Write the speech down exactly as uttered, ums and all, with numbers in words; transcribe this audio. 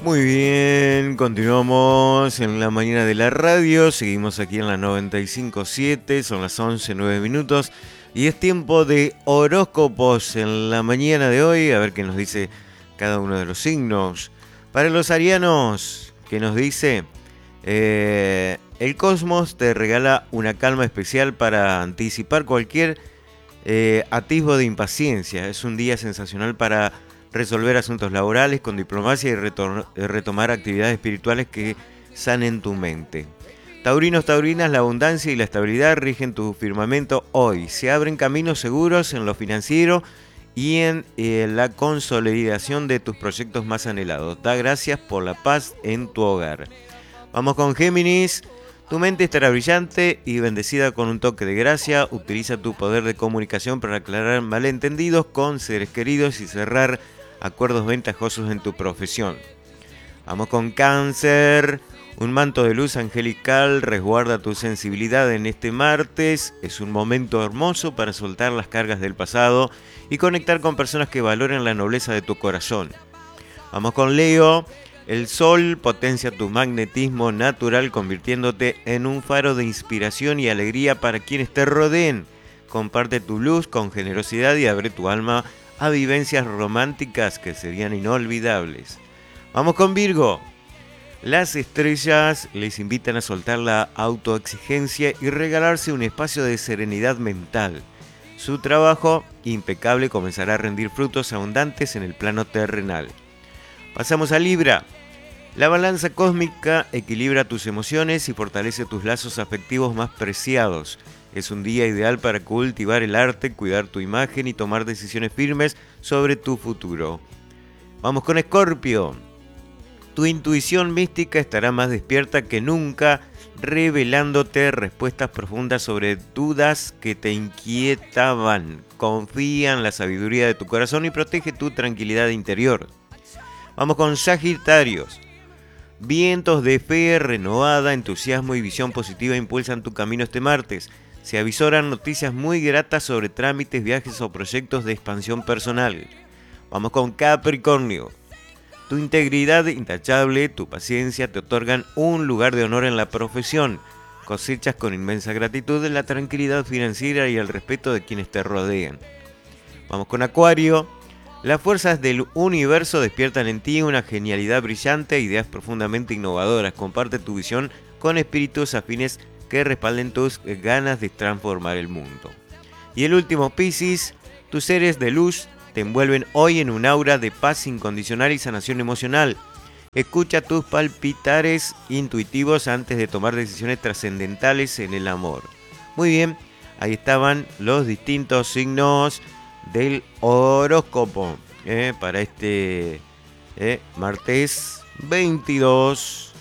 Muy bien, continuamos en la mañana de la radio, seguimos aquí en la noventa y cinco punto siete, son las once, nueve minutos y es tiempo de horóscopos en la mañana de hoy, a ver qué nos dice cada uno de los signos. Para los arianos, ¿qué nos dice? Eh, el cosmos te regala una calma especial para anticipar cualquier eh, atisbo de impaciencia, es un día sensacional para resolver asuntos laborales con diplomacia y retor- retomar actividades espirituales que sanen tu mente. Taurinos, taurinas, la abundancia y la estabilidad rigen tu firmamento hoy. Se abren caminos seguros en lo financiero y en eh, la consolidación de tus proyectos más anhelados. Da gracias por la paz en tu hogar. Vamos con Géminis. Tu mente estará brillante y bendecida con un toque de gracia. Utiliza tu poder de comunicación para aclarar malentendidos con seres queridos y cerrar acuerdos ventajosos en tu profesión. Vamos con Cáncer. Un manto de luz angelical resguarda tu sensibilidad en este martes. Es un momento hermoso para soltar las cargas del pasado y conectar con personas que valoren la nobleza de tu corazón. Vamos con Leo. El sol potencia tu magnetismo natural convirtiéndote en un faro de inspiración y alegría para quienes te rodeen. Comparte tu luz con generosidad y abre tu alma a vivencias románticas que serían inolvidables. Vamos con Virgo. Las estrellas les invitan a soltar la autoexigencia y regalarse un espacio de serenidad mental. Su trabajo impecable comenzará a rendir frutos abundantes en el plano terrenal. Pasamos a Libra. La balanza cósmica equilibra tus emociones y fortalece tus lazos afectivos más preciados. Es un día ideal para cultivar el arte, cuidar tu imagen y tomar decisiones firmes sobre tu futuro. Vamos con Escorpio. Tu intuición mística estará más despierta que nunca, revelándote respuestas profundas sobre dudas que te inquietaban. Confía en la sabiduría de tu corazón y protege tu tranquilidad interior. Vamos con Sagitarios. Vientos de fe renovada, entusiasmo y visión positiva impulsan tu camino este martes. Se avisoran noticias muy gratas sobre trámites, viajes o proyectos de expansión personal. Vamos con Capricornio. Tu integridad intachable, tu paciencia te otorgan un lugar de honor en la profesión. Cosechas con inmensa gratitud la tranquilidad financiera y el respeto de quienes te rodean. Vamos con Acuario. Las fuerzas del universo despiertan en ti una genialidad brillante e ideas profundamente innovadoras. Comparte tu visión con espíritus afines que respalden tus ganas de transformar el mundo. Y el último, Piscis. Tus seres de luz te envuelven hoy en un aura de paz incondicional y sanación emocional. Escucha tus palpitares intuitivos antes de tomar decisiones trascendentales en el amor. Muy bien, ahí estaban los distintos signos del horóscopo eh, para este eh, martes veintidós